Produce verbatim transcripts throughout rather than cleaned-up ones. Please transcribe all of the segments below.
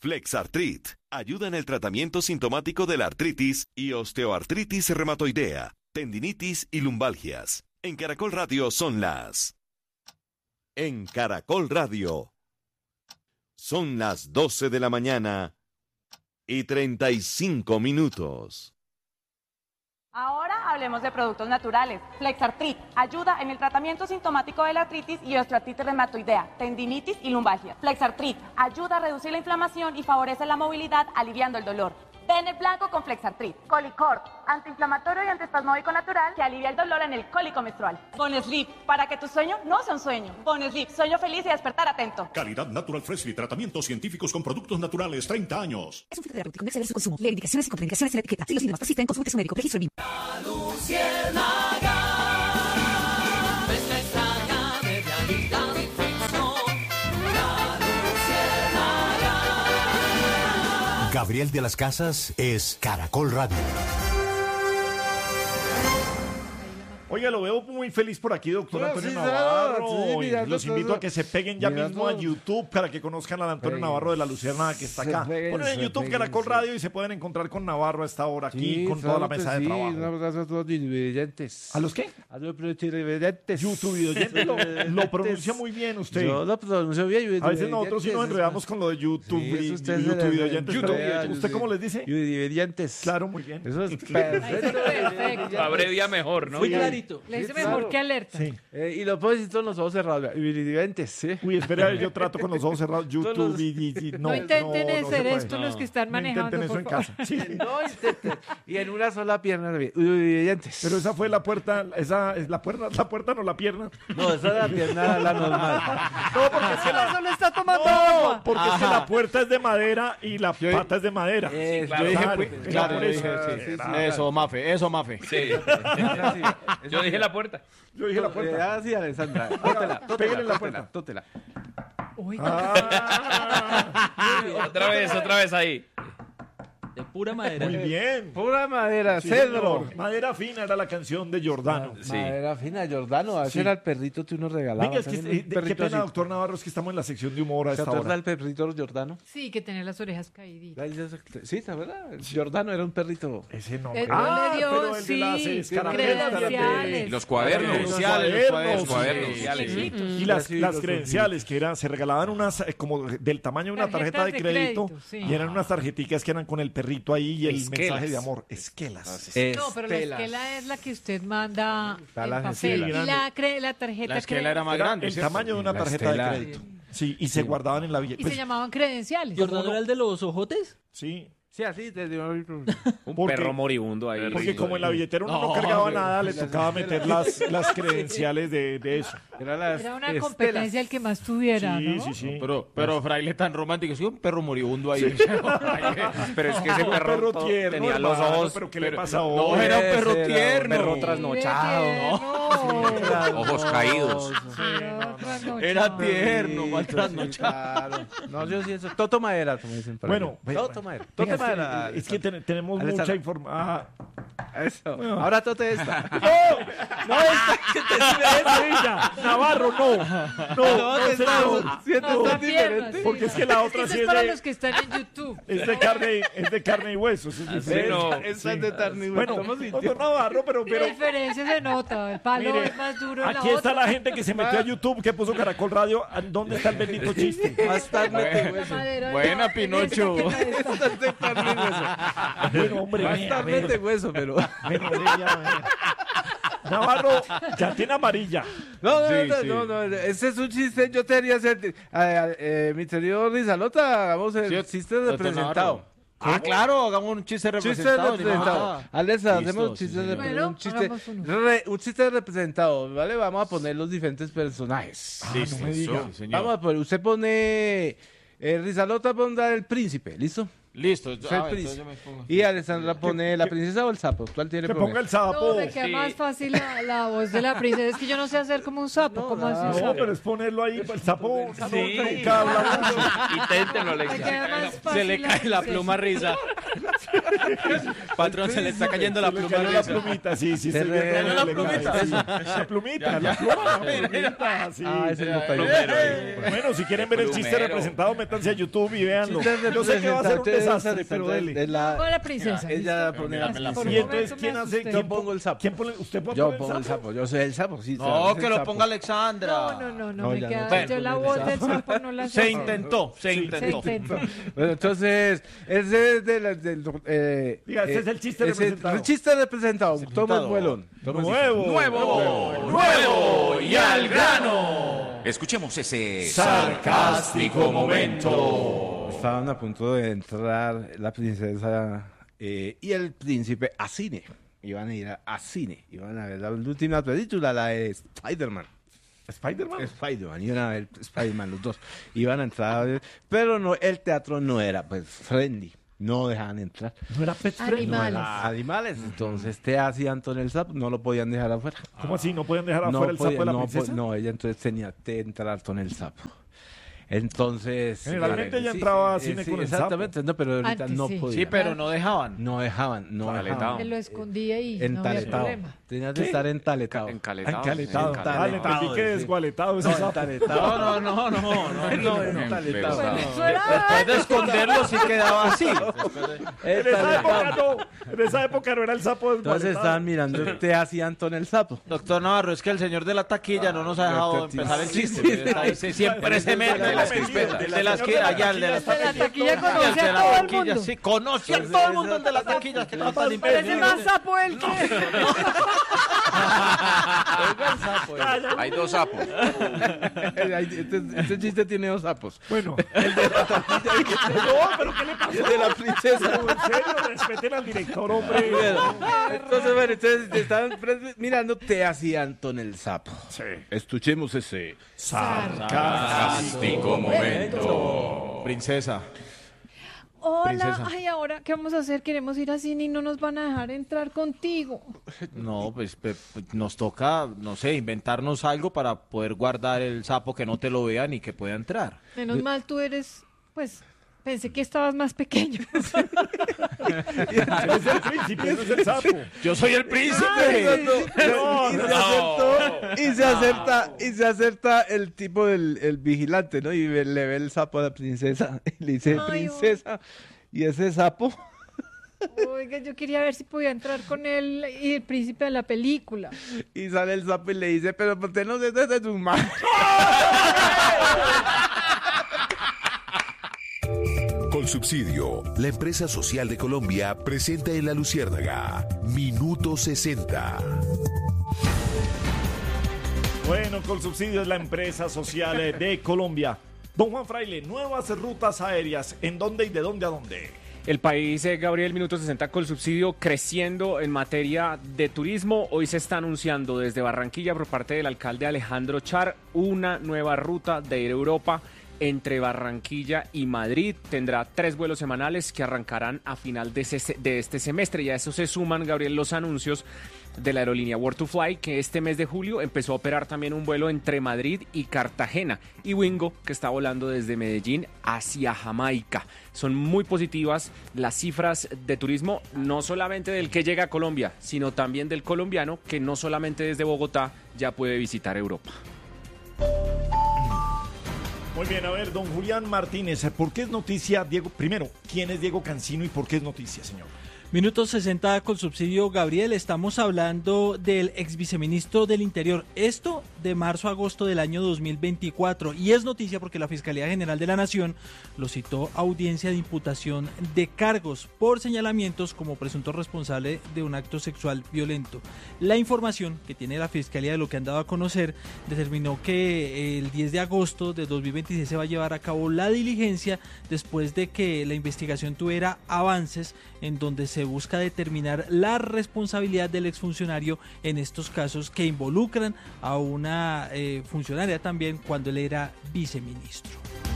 Flexartrit ayuda en el tratamiento sintomático de la artritis y osteoartritis reumatoidea, tendinitis y lumbalgias. En Caracol Radio son las... En Caracol Radio son las doce de la mañana y treinta y cinco minutos. Ahora hablemos de productos naturales. Flexartrit ayuda en el tratamiento sintomático de la artritis y osteoartritis reumatoidea, tendinitis y lumbalgia. Flexartrit ayuda a reducir la inflamación y favorece la movilidad, aliviando el dolor. Pene blanco con Flexartrit. Colicort, antiinflamatorio y antiespasmódico natural que alivia el dolor en el cólico menstrual. Bonesleep, para que tu sueño no sea un sueño. Bonesleep, sueño feliz y despertar atento. Calidad Natural Freshly, tratamientos científicos con productos naturales, treinta años. Es un filtro terapéutico, no exceder su consumo. Lee indicaciones y contraindicaciones en la etiqueta. Si los síntomas persisten, consulte a su médico. Registro el mismo. La luciérnaga, nuestra saga de realidad y ficción. La luciérnaga. Gabriel de las Casas es Caracol Radio. Oiga, lo veo muy feliz por aquí, doctor No, Antonio sí, Navarro. no, sí, mirando Los invito todo. a que se peguen ya Mirando. mismo a YouTube para que conozcan al Antonio Peguen. Navarro de la Luciérnaga que está Se acá. peguen, Ponen en se YouTube peguen, Caracol sí. Radio y se pueden encontrar con Navarro a esta hora aquí Sí, con toda la claro que mesa de sí, trabajo. Un abrazo a todos los televidentes. ¿A los qué? A los televidentes. YouTube oyentes. Lo, lo pronuncia muy bien usted. Yo lo pronuncio bien. A veces nosotros sí nos enredamos con lo de YouTube Sí, y eso usted se YouTube le- oyentes. YouTube. pero ¿usted cómo les dice? Televidentes. Claro, muy bien. Eso es perfecto. Lo abrevia mejor, ¿no? Muy clarito. Le dice Sí, mejor claro. que alerta. Sí. Eh, y lo puedo decir con los ojos cerrados. Televidentes, sí. Uy, espera, yo trato con los ojos cerrados. YouTube Todos los- y, y- y- No, no, intenten no, no se hacer puede. esto los que están No manejando, intenten eso por en favor. casa. Sí. No intenten. Y en una sola pierna. Televidentes. Pero esa fue la puerta, esa es la puerta, la puerta no la pierna. No, esa es la pierna la normal. No, porque es que la, Solo está tomando no, agua. porque es que Ajá. la puerta es de madera y la Yo- pata es de madera. Eh, claro, yo dije, claro, pues, claro, claro, por yo eso. dije, sí, sí, sí, Eso, Mafe, eso, Mafe. Sí. Yo dije la puerta. Yo dije la puerta. Ah, sí, Alessandra. Tótela, tótela, Pégale en la tótela, puerta. tótela. Uy, Ah, Otra vez, otra vez ahí. De pura madera. muy bien. Pura madera, Sí, cedro. señor. Madera fina era la canción de Giordano. Sí. Madera fina, Jordano. Ese Sí. era el perrito que uno regalaba. Venga, es que, también, eh, un qué perrito pena, así. doctor Navarro, es que estamos en la sección de humor a ¿Se esta acuerda hora. del perrito Jordano? sí, que tenía las orejas caíditas. Sí, ¿te acuerdas? Jordano era un perrito. Ese Él, nombre. él Ah, le dio, pero el de las sí, escarapelas. credenciales. Los cuadernos. Credenciales, Los los cuadernos. cuadernos. Sí. Y las, Sí, las los credenciales que eran, se regalaban unas eh, como del tamaño de una tarjeta Tarjetas de de crédito, crédito, sí. y eran unas tarjeticas que eran con el perrito ahí y el Esquelas. mensaje de amor. Esquelas. No, pero la Estelas. esquela es la que usted manda Está en la papel. esquela. Y la, cre- la tarjeta La esquela cre- era más Era grande. el ¿cierto? tamaño de una La tarjeta estela. de crédito. Sí, y se guardaban en la Y billetera. se llamaban credenciales. ¿Jordano era el de los ojotes? Sí, Sí, así te dio. Un Porque- perro moribundo ahí. porque como en la billetera uno no, No, cargaba hombre. nada, le tocaba meter las, las credenciales de, de eso. Era, las Era una estelas. competencia el que más tuviera, Sí, ¿no? sí, sí. Pero, pero fraile tan romántico, sí, un perro moribundo ahí. Pero es que ese Un perro, perro todo- tierno, tenía los hermano, ojos. pero ¿qué le pero- pasa a No, hoy? era un perro Ese era un tierno. perro Ay, trasnochado, ¿no? Era Ojos caídos. Era tierno, mal Sí, trasnochado. claro. No, yo sí eso. Toto madera, como dicen por Bueno, ahí. ve- Toto madera. Venga, Toto es que- madera. es que ten- tenemos Alessandra. mucha información. Eso. Ahora tote esta. No, esta que te sube Marilla. Navarro, no. No, no, que ese estamos- no. siento No, muy está diferente. piernas, sí. Porque es que la otra Esto sí es es para de- los que están en YouTube. Es de carne, es de carne y huesos. Es diferente. no. Esta es de carne y hueso. Bueno, Estamos doctor sintiendo. Navarro, pero, La pero diferencia se nota. El palo mire, es más duro en la aquí está otra. la gente que se metió a YouTube, que puso Caracol Radio. ¿Dónde está el bendito chiste? Más tarde de La hueso. madera Buena, no, Pinocho. esta que no está. Más tarde de carne y hueso. Bueno, hombre, Más vea, tarde vea. de hueso, pero. Bueno, vea, vea. Navarro, ya tiene amarilla. No, no, Sí, no, sí. no, no, ese es un chiste. Yo te haría hacer. Eh, eh, mi querido Rizalota, hagamos el Sí, chiste doctor representado. Navarro. Ah, claro, hagamos un chiste Chiste representado. representado. sí, Alessa, Listo, hacemos un sí, chiste, señor. repre- Bueno, un, chiste hagamos uno. re- un chiste representado, ¿vale? Vamos a poner los diferentes personajes. Ah, no me diga. Sí, señor. Vamos a poner, usted pone. Eh, Rizalota pone el príncipe, ¿listo? Listo. Usted Ah, el príncipe. entonces yo me pongo. Y Alessandra pone la que- princesa o el sapo. ¿Cuál tiene Que poner? ponga el No, sapo. me queda Sí. más fácil la, la voz de la princesa. Es que yo no sé hacer como un sapo. ¿Cómo hace un No, sapo? pero es ponerlo ahí. El sapo Sí. nunca habla mucho. Inténtenlo, Me Alexis. queda más Se le fácil cae la princesa. pluma risa. Patrón, se le está cayendo la Se le pluma. cayó la plumita, sí, sí. Se estoy le viendo cayó la la plumita. plumita. sí. La plumita, la pluma, la plumita, sí. Ah, ese es el Plumero. Bueno, si quieren ver el chiste Plumero. representado, métanse a YouTube y véanlo. Chistes Yo sé que va a ser un representantes desastre, pero dele. de la- Con la princesa. Ella pone la Por un Y entonces, momento ¿quién me hace? asusté. ¿Quién Yo pongo el sapo. ¿Quién pone? ¿Usted puede Yo poner pongo el sapo, yo soy el sapo, sí. No, sabes, que el lo sapo. ponga Alexandra. No, no, no, no, No, me ya queda. no. Yo la voz del sapo no la Se sé. intentó, se Se intentó. intentó. Bueno, entonces, ese es de la- del... Eh, Diga, ese es el chiste ese- representado. El chiste representado. Toma el vuelón. Toma el Nuevo. Nuevo, nuevo y al grano. Escuchemos ese Sarcástico momento. Estaban a punto de entrar la princesa eh, y el príncipe a cine. Iban a ir a, a cine. Iban a ver la última película, la de Spider-Man. ¿Spider-Man? Spider-Man, iban a ver Spider-Man los dos. Iban a entrar a ver, pero no, el teatro no era pues friendly. No dejaban entrar. ¿No era pet friendly? Animales. A animales. Entonces te hacían Anton el sapo, no lo podían dejar afuera. ¿Cómo así? ¿No pueden dejar No afuera el sapo podía- de la no, princesa? po- no, ella entonces tenía que entrar con el sapo. Entonces... Generalmente eh, ella sí, entraba a eh, cine sí, con el exactamente, no, pero ahorita Antes no sí. podía. Sí, pero no dejaban. No dejaban, no Taletado. dejaban. Me lo escondía y no había Entaletado. problema. Tenías que ¿Qué? estar entaletado. Encaletado. Encaletado. Ah, le entendí que sí. desgualetado ese No, sapo. entaletado. No, no, no, no, no. No, entaletado. Bueno, Empezado. eso era Después de esconderlo sí quedaba así. En esa época no. En esa época no era el sapo Entonces desgualetado. estaban mirando, te hacía Anton el sapo. Doctor Navarro, es que el señor de la taquilla no nos ha dejado Doctor, empezar el sí, chiste. sí, Está ahí, se- Siempre se mete. De las crispetas. De las que allá, el de las de la taquilla Y conoce el de a la todo el taquilla, mundo. sí, conoce a todo el mundo el de las taquillas que no tan Parece más sapo el que. Hay dos sapos. Este, este chiste tiene dos sapos. Bueno. El de la taquilla y No, pero ¿qué le pasó? el de la princesa. En serio, respeten al director, hombre. Entonces, bueno, entonces estaban pre- mirando, te hacía Anton el sapo. Sí. Escuchemos ese. Sarcástico momento. Princesa. Hola, Princesa. ay, ahora, ¿qué vamos a hacer? Queremos ir a cine y no nos van a dejar entrar contigo. No, pues, pe- pe- nos toca, no sé, inventarnos algo para poder guardar el sapo que no te lo vean y que pueda entrar. Menos mal tú eres, pues, pensé que estabas más pequeño. Es el príncipe, no es el sapo. Yo soy el príncipe. No, y, se acertó, y se acerta, y se acerta el tipo del el vigilante, ¿no? Y ve- le ve el sapo a la princesa. Y le dice, Ay, princesa, ¿y ese sapo? Oiga, yo quería ver si podía entrar con él y el príncipe de la película. Y sale el sapo y le dice, pero ¿por qué no se desde tus manos? Colsubsidio, la empresa social de Colombia, presenta en La Luciérnaga Minuto sesenta. Bueno, Colsubsidio es la empresa social eh, de Colombia. Don Juan Fraile, nuevas rutas aéreas. ¿En dónde y de dónde a dónde? El país, eh, Gabriel, Minuto sesenta con subsidio creciendo en materia de turismo. Hoy se está anunciando desde Barranquilla por parte del alcalde Alejandro Char una nueva ruta de ir a Europa entre Barranquilla y Madrid. Tendrá tres vuelos semanales que arrancarán a final de, ese- de este semestre. Y a eso se suman, Gabriel, los anuncios de la aerolínea World to Fly, que este mes de julio empezó a operar también un vuelo entre Madrid y Cartagena, y Wingo, que está volando desde Medellín hacia Jamaica. Son muy positivas las cifras de turismo, no solamente del que llega a Colombia, sino también del colombiano, que no solamente desde Bogotá ya puede visitar Europa. Muy bien, a ver, don Julián Martínez, ¿por qué es noticia, Diego? Primero, ¿quién es Diego Cancino y por qué es noticia, señor? Minuto sesenta con subsidio, Gabriel. Estamos hablando del ex viceministro del Interior. Esto de marzo a agosto del año dos mil veinticuatro. Y es noticia porque la Fiscalía General de la Nación lo citó a audiencia de imputación de cargos por señalamientos como presunto responsable de un acto sexual violento. La información que tiene la Fiscalía de lo que han dado a conocer determinó que el diez de agosto de dos mil veintiséis se va a llevar a cabo la diligencia después de que la investigación tuviera avances en donde se busca determinar la responsabilidad del exfuncionario en estos casos que involucran a una eh, funcionaria también cuando él era viceministro.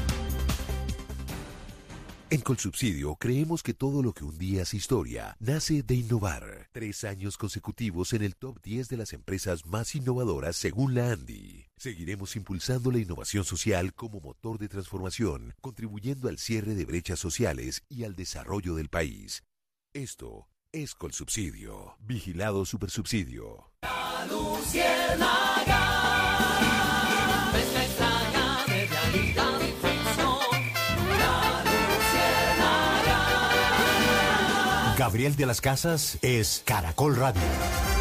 En Colsubsidio creemos que todo lo que un día es historia nace de innovar. Tres años consecutivos en el top diez de las empresas más innovadoras según la Andy. Seguiremos impulsando la innovación social como motor de transformación, contribuyendo al cierre de brechas sociales y al desarrollo del país. Esto es Colsubsidio. Vigilado Supersubsidio. La luciérnaga, fresca extraña de realidad y ficción. La luciérnaga. Gabriel de las Casas es Caracol Radio.